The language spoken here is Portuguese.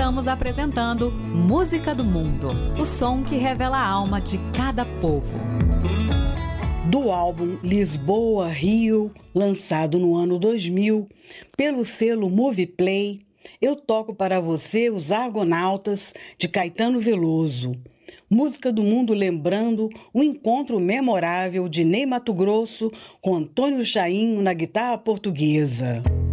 Estamos apresentando Música do Mundo, o som que revela a alma de cada povo. Do álbum Lisboa, Rio, lançado no ano 2000, pelo selo Moviplay, eu toco para você Os Argonautas, de Caetano Veloso. Música do Mundo lembrando um encontro memorável de Ney Matogrosso com Antônio Chainho na guitarra portuguesa.